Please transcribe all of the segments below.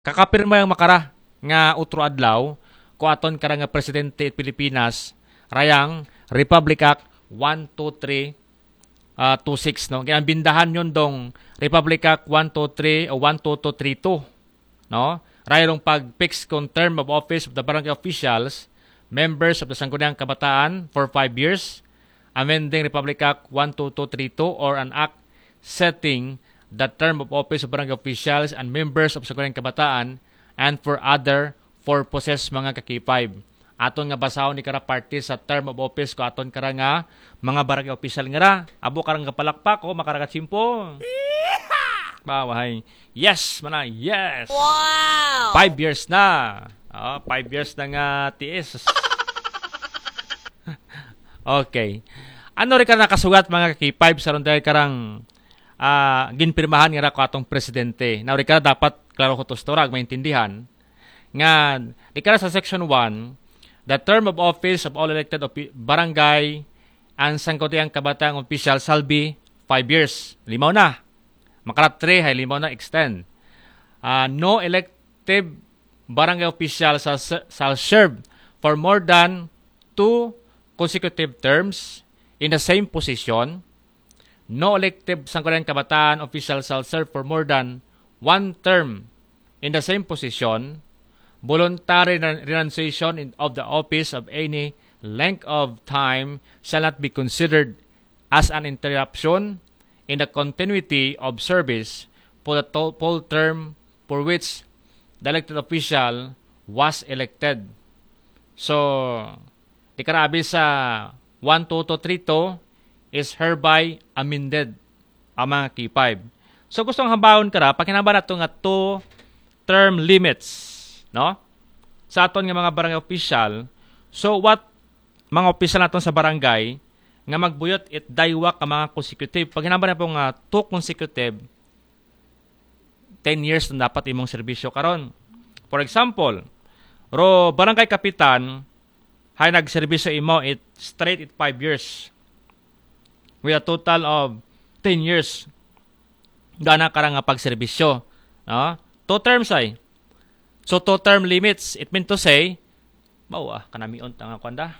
Kakapirma yung makara nga utro adlaw ko aton kara nga presidente at Pilipinas rayang Republic Act 123 26 no. Kaya bindahan yon dong Republic Act 123 o 12232 no. Rayong pag-fix kung term of office of the barangay officials, members of the Sangguniang Kabataan for 5 years, amending Republic Act 12232 or an act setting the term of office of barangay officials and members of Sangguniang Kabataan and for other purposes mga kakipay. Aton nga basahon ni kara party sa term of office ko aton kara nga mga barangay official nga ra. Abo karang kapalakpak ko makaragat simpo. Bawahay. Yes, mana. Yes. Wow! 5 years na. 5 years na nga tiis. Okay. Ano rin ka nakasugat mga kakipay sa ron dahil karang ginpirmahan nga ra ko atong presidente. Now, rin ka dapat klaro ko to storag, maintindihan. Nga, rin ka sa section 1, the term of office of all elected barangay and Sangguniang Kabataan official shall be 5 years. Limaw na. Makarat 3, hay limaw na extend. No elective barangay official shall serve for more than 2 consecutive terms in the same position. No elective Sangguniang Kabataan official shall serve for more than 1 term in the same position. Voluntary renunciation of the office of any length of time shall not be considered as an interruption in the continuity of service for the full term for which the elected official was elected. So, di karabi sa 12232 is hereby amended ang mga K5. So, gustong hambawon kara, pakinaba na ito nga 2 term limits. No? Sa aton nga mga barangay official, so what mga official naton sa barangay nga magbuyot it daywa ka mga consecutive. Pag hinamba na po nga 2 consecutive 10 years na dapat imong serbisyo karon. For example, ro barangay kapitan hay nagserbisyo imo it straight 5 years with a total of 10 years gana kara nga pagserbisyo. No? 2 terms ay. So, 2 term limits, it meant to say, kanamion nga kwanda.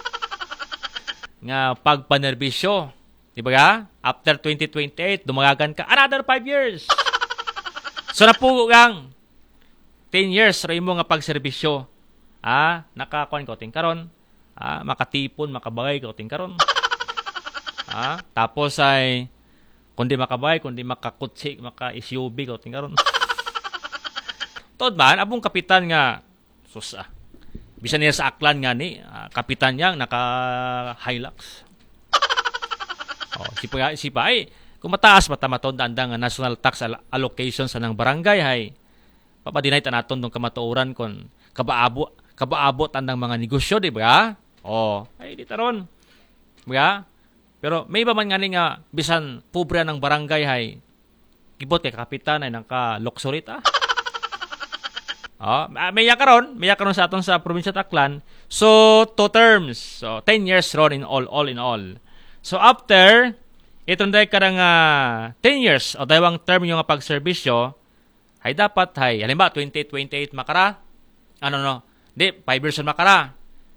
Nga pagpanerbisyo. Diba ga? After 2028, dumagagan ka, another 5 years. So, napugang 10 years, rin mo nga pagserbisyo. Nakakuan ka ting karon. Makatipon, makabagay ka ting karon. Tapos ay, kundi makabagay, kundi makakutsi, maka-SUV ka ting karon. Tod man, abong kapitan nga, bisan niya sa aklan nga ni, kapitan niyang naka-Hilux. Sipa ay, kung mataas matamaton dandang national tax allocation sa ng barangay, hay, papadinay tanaton ng kamatuuran kung kabaabot andang mga negosyo, di ba? Ay, di taron. Diba? Pero may iba man nga nga, bisan pobre ng barangay, hay, kibot kay kapitan ay naka-luxury ta. May karon sa aton sa probinsya Taclan. So 2 terms. So 10 years ron in all in all. So after itong day karang 10 years o daywang term yung pagserbisyo ay dapat halimbawa 2028 makara. 5 years makara.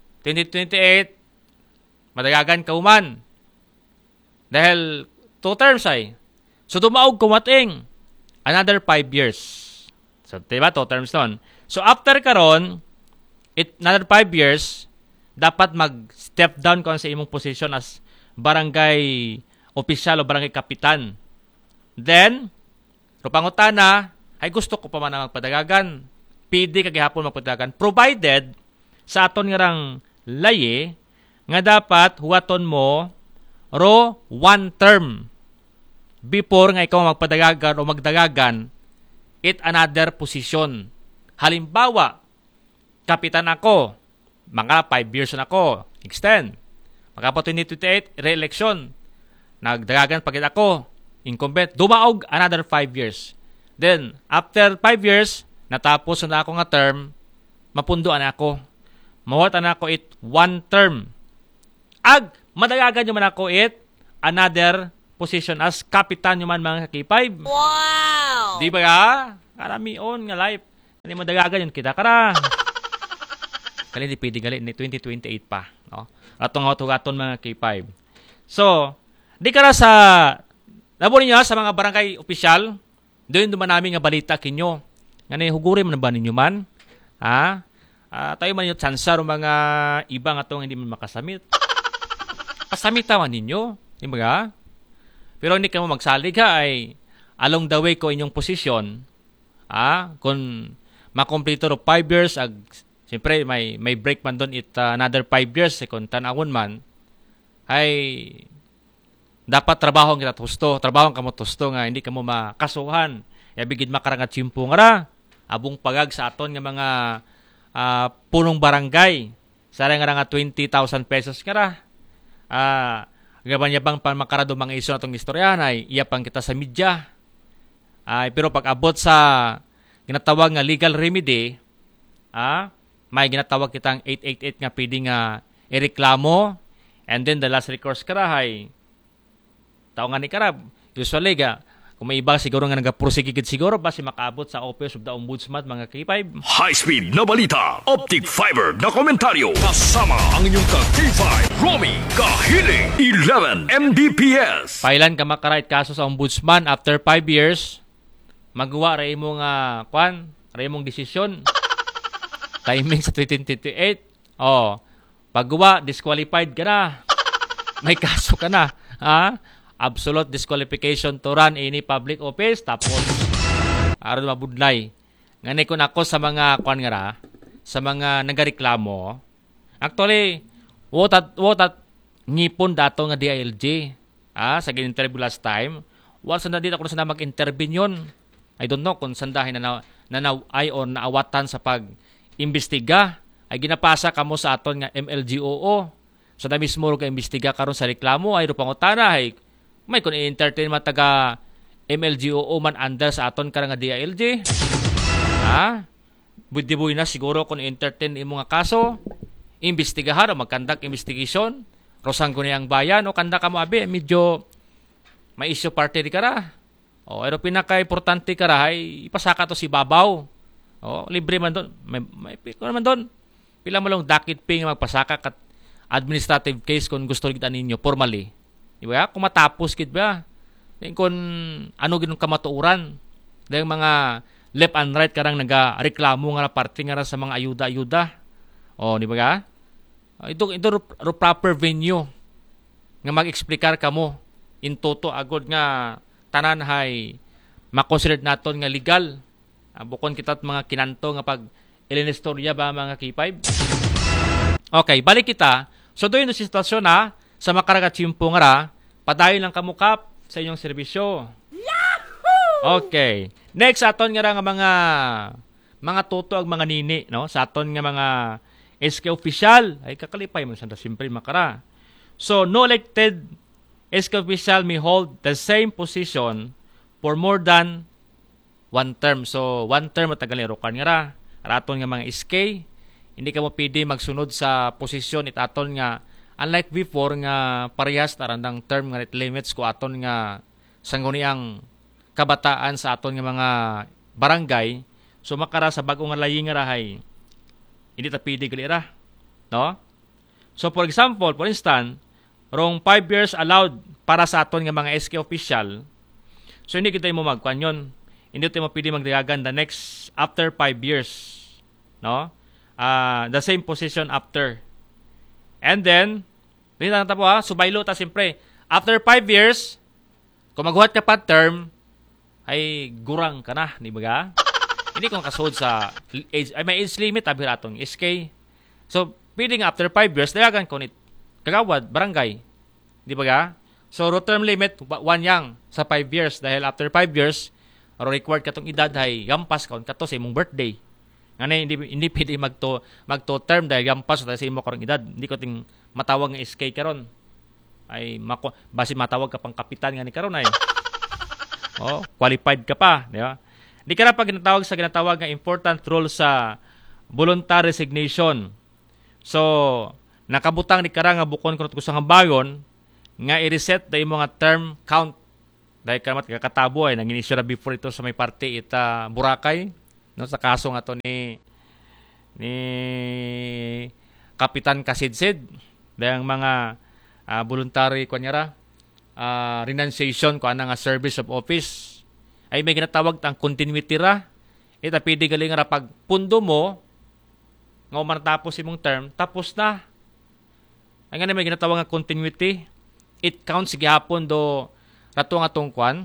2028 madagagan ka uman. Dahil 2 terms ay. So dumaog kumating another 5 years. So, diba? 2 terms nun. So, after karon, another 5 years, dapat mag-step down ko sa imong position as barangay official o barangay kapitan. Then, rupangutana, ay gusto ko pa man na magpadagagan. PD kagihapon magpadagagan. Provided, sa aton nga rang laye, nga dapat huwaton mo ro 1 term before nga ikaw magpadagagan o magdagagan it another position. Halimbawa, kapitan ako, mga 5 years na ako, extend. Pagka 2028, re-election. Nagdagagan pagit ako, incumbent, dumaog another 5 years. Then, after 5 years, natapos na ako nga term, mapunduan ako. Mawat na ako it 1 term. Madagagan nyo man ako it another position as kapitan nyo man mga kakipay. Wow! Di ba ka? Karamion nga life. Hindi mo dagagan yun kita kara. Kali di pwede gali ni 2028 pa, no? Atong hatugaton mga K5. So, di kara sa labo ninyo sa mga barangay opisyal, doon duman namin nga balita kinyo. Ngani huguri man ba ninyo man? Ha? Tayo man yung tsansa ro mga ibang atong hindi man makasamit. Kasamita man ninyo, di ba? Pero hindi ka mo magsalig ha ay along the way ko inyong posisyon. Kung makompleto ro 5 years siyempre may break man doon another 5 years kung tanawon man ay dapat trabaho kita tusto, trabaho ka mo tusto nga hindi ka mo makasuhan. Ya bigid makarangat simpo nga abong pagag sa aton nga mga punong barangay. Sara nga 20,000 pesos nga gabanya-bang pa makarado mga iso natong istorya ay iya pang kita sa media. Pero pag abot sa ginatawag nga legal remedy, may ginatawag kitang 888 nga pwede nga ireklamo, and then the last recourse karahay tao nga ni karab usually kung may iba siguro nga nagaprosigigid siguro basi makaabot sa Office of the Ombudsman mga K5. High speed na balita, optic fiber na komentaryo, kasama ang inyong K5 Romy Kahiling 11 Mbps. Pailan ka makarait kaso sa Ombudsman after 5 years magawa ray mo nga ray mong desisyon timing sa 2028. Paggawa, disqualified ka na. May kaso ka na. Absolute disqualification to run any public office. Tapos, aron mabudlay. Ngani ko nako sa mga sa mga nagareklamo. Actually, what ngipon dato nga DILG. Sa gin-interview last time. Once na dito ako na mag-intervene yun. I don't know kung sandahin nanaway o naawatan sa pag-imbestiga. Ay ginapasa kamo sa aton nga MLGOO. So na mismo ka imbestiga karon sa reklamo ay pangutana ay may kung i-entertain man taga MLGOO man under sa aton karang nga DILG. Budiboy na siguro kung i-entertain imo nga kaso, imbestigahan o mag-conduct investigation, rosang ko niyang bayan o kanda ka mo abi medyo may issue party di kara. Pero pinaka-importante kara ay ipasaka to si Babaw. Libre man doon. May piko naman doon. Pila mo lang dakit ping magpasaka kat administrative case kung gusto kita ninyo formally. Di ba? Kung matapos kit ba? Kung ano ginong kamatuuran. Dahil mga left and right karang nagareklamo nga parte nga sa mga ayuda-ayuda. Di ba? Ito proper venue nga mag-explicar kamo in toto agod nga tanan hay makonsider naton nga legal. Bukon kita mga kinanto nga pag ilinistorya ba mga K5. Okay, balik kita. So doon yung sitwasyon sa makaragat simpo nga padayon lang kamukap sa inyong serbisyo. Yahoo! Okay. Next aton nga mga toto ag mga nini, no? Sa aton nga mga SK official ay kakalipay mo sa simple makara. So no elected SK official may hold the same position for more than 1 term. So 1 term matagal kan nga aton nga mga SK hindi ka mo pwede magsunod sa posisyon itaton nga unlike before nga parehas tarandang term nga limits ko aton nga sangguniang kabataan sa aton nga mga barangay. So makara sa bagong laying nga rahay hindi ta pwede galira, no? So for instance rong 5 years allowed para sa aton nga mga SK official. So hindi kita mo magkanyon. Hindi tayo mo pwede magdayagan the next after 5 years, no? The same position after. And then, subaylo ta siyempre. After 5 years, kung maghuhat ka pa term, ay gurang ka na, di ba? Hindi ko kasod sa age, ay may age limit, abir atong SK. So, pwede nga after 5 years, dayagan ko nit kagawad, barangay. Di ba? So, road term limit, 1 yang sa 5 years. Dahil after 5 years, required katong edad ay gampas kaon kato sa imong birthday. Ngani hindi pwede magto term dahil gampas sa imong karong edad. Hindi ko ting matawag nga SK karon. Ay basi matawag ka pang kapitan ngani karon ay. Qualified ka pa, di ba? Di ka na pa ginatawag nga important role sa voluntary resignation. So, nakabutang di kara nga bukon kuno sa hambayon nga i-reset da imong nga term count. Dahil karamat kakatabo ay nang-inisyo na before ito sa may parte ita Boracay. no, sa kaso nga to ni Kapitan Kasidsid dayang mga voluntary kunyara renunciation ko nga service of office ay may ginatawag tang continuity ra. Ita pwede galing ra pag pundo mo nga matapos imong term tapos na. Ay nga may ginatawag nga continuity. It counts gihapon do rato nga tong kwan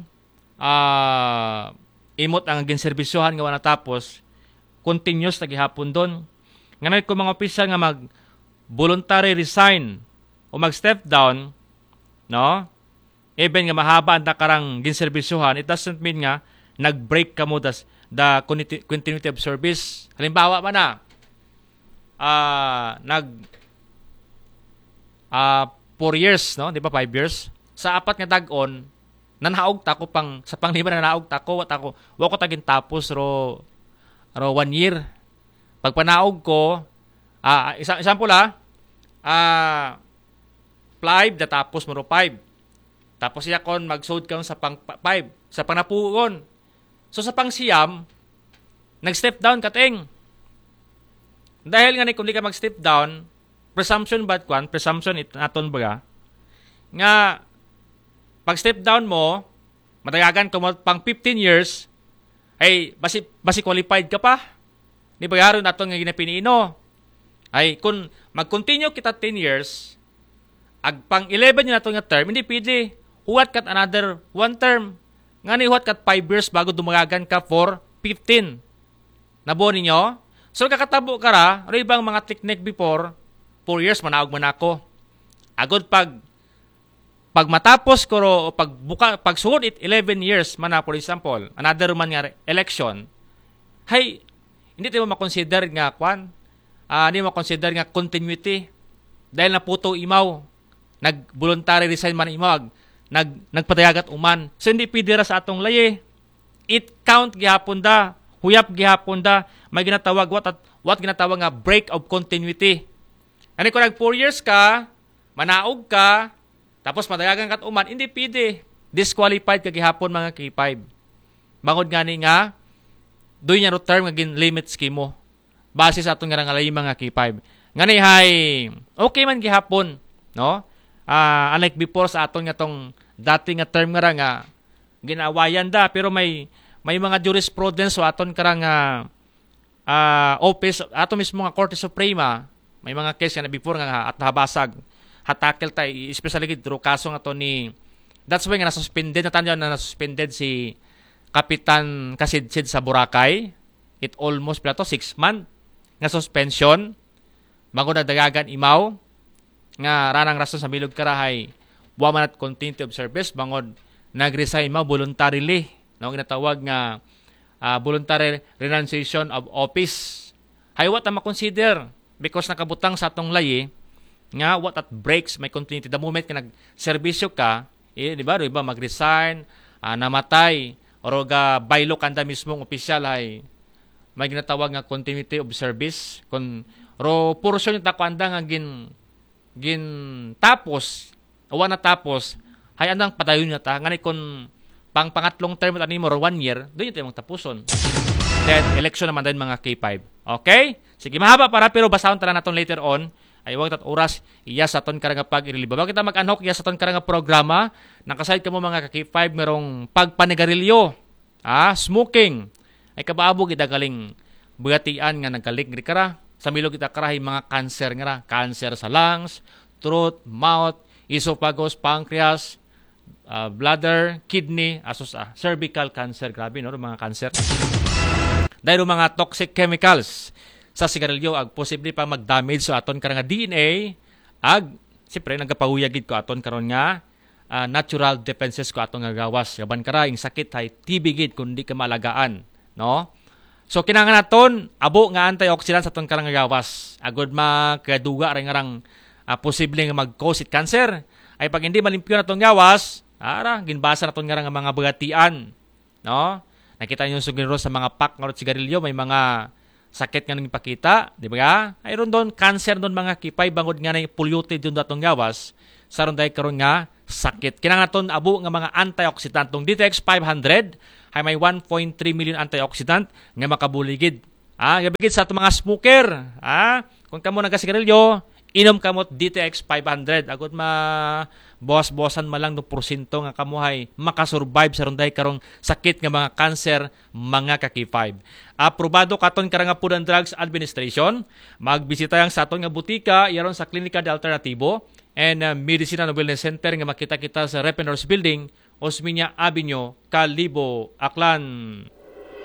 imot ang ginserbisyohan nga wala tapos continuous na gihapon doon. Nga ko mga opisyal nga mag voluntary resign o mag step down, no? Even nga mahaba ang karang ginserbisyohan, it doesn't mean nga nag-break ka mo the continuity of service. Halimbawa man na 4 years, no? Di ba 5 years? Sa 4 nga dag-on, nanaog ta ko sa panglima nanaog ta ko, wa ko tagin tapos ro 1 year. Pag panaog ko, example 5 na tapos mo 5. Tapos siya kon mag-sod ka sa pang 5, sa panapuon. So sa pang siyam, nag-step down kating. Dahil nga ni kung di ka mag-step down, presumption it naton baga, nga pag step down mo, matagagan ko mo pang 15 years, ay basi qualified ka pa. Di ba yaro naton nga ginapiniino? Ay kung mag-continue kita 10 years, ag pang 11 yun naton nga term, hindi pwede. Huwat kat another 1 term. Nga ni huwat kat 5 years bago dumagagan ka for 15. Nabo ninyo? So kakatabo ka ra, ano ibang mga technique before, 4 years manaog man ako. Agod pag matapos ko ro, pag suhod it 11 years man na, for example, another man nga election, hay, hindi tayo makonsider nga kwan, hindi makonsider nga continuity. Dahil naputo imaw, nag-voluntary resign man imaw, nagpadayagat uman. So hindi pwede ra sa atong laye. It count gihapon da, huyap gihapon da, may ginatawag what ginatawag nga break of continuity. Ano kung nag 4 years ka, manaog ka, tapos madayagan kat uman, hindi pwede. Disqualified ka gihapon mga K5. Bangod gani nga, doon niya term nga limit scheme mo. Base sa atong nga ngalay mga K5. Ngani hay, okay man gihapon, no? Unlike before sa aton nga tong dating nga term nga ginawayan da, pero may mga jurisprudence so aton karang office ato mismo nga Korte Suprema, may mga case nga before nga at habasag hatakel tay especially gid kaso nga to ni that's why nga nasuspended na nasuspended si Kapitan Kasidsid sa Boracay. It almost pala to 6 months nga suspension bago nagdagagan imaw nga ranang rason sa milog karahay wa man at continuity of service bangod nag-resign mo voluntarily, no, ginatawag nga voluntary renunciation of office. Hay what na makonsider because nakabutang sa atong layi nga what at breaks may continuity the moment nga nagserbisyo ka, di ba mag-resign, namatay or ga baylo kanda mismong opisyal ay may ginatawag nga continuity of service kun ro portion yung takwanda nga gin tapos awa na tapos hay andang padayon na ta ngani kun pangatlong term at animo 1 year doon yung mong tapuson. Then election naman din mga K5. Okay? Sige, mahaba para pero basahon tala naton later on. Ay wag tat oras iya sa ton karanga pag-ireliba. Bakit kita mag-anhok iya sa ton karanga programa nakasayod kamo mga K5 merong pagpanigarilyo, smoking. Ay kabaabo kita galing bugatian nga nagkalik di kara sa milog kita karahi mga cancer nga cancer sa lungs, throat, mouth, esophagus, pancreas, bladder, kidney, cervical cancer, grabe no mga cancer. Dahil mga toxic chemicals sa sigarilyo ag posible pa mag-damage sa aton karang DNA ag siyempre nagapahuyagid ko aton karon nga natural defenses ko aton nga gawas gaban karaing sakit hay TB gid kun di ka malagaan, no? So kinahanglan naton abo nga antioxidant sa aton karang gawas agud makaduga ring arang posible nga mag-cause it cancer ay pag hindi malimpyo natong gawas ginbasa naton nga mga bugatian, no? Nakita niyo sugiro sa mga pack nga sigarilyo may mga sakit nga nang ipakita, di ba? Ay ron doon cancer doon mga kipay bangod nga na polluted doon datong gawas sa ron dahil karon nga sakit. Kinahanglan naton abo nga mga antioxidant tong DTX 500 ay may 1.3 million antioxidant nga makabuligid. Gabigid sa itong mga smoker. Kung kamo nagasigarilyo, inom kamot DTX 500. Agad boss-bossan malang 2% nga kamuhay makasurvive sa runday karong sakit nga mga cancer, mga kaki-5. Aprobado katon karang Food and Drugs Administration. Magbisita yang sa aton nga butika yaron sa Klinika de Alternativo and Medicina and Wellness Center nga makita kita sa Repenors Building, Osmeña Avenue, Calibo, Aklan.